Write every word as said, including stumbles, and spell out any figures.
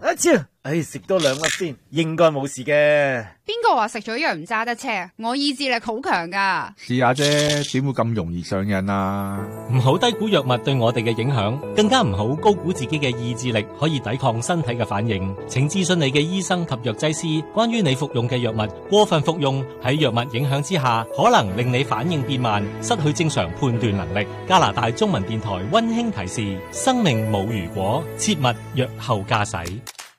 阿超，唉，食多兩粒先，應該冇事嘅。 邊個話食咗藥唔揸得車？我意志力好強噶。 試下啫，點會咁容易上癮啊？ 唔好低估藥物對我哋嘅影響，更加唔好高估自己嘅意志力可以抵抗身體嘅反應。請諮詢你嘅醫生及藥劑師，關於你服用嘅藥物過分服用喺藥物影響之下，可能令你反應變慢，失去正常判斷能力。加拿大中文電台溫馨提示：生命冇如果，切勿藥後駕駛。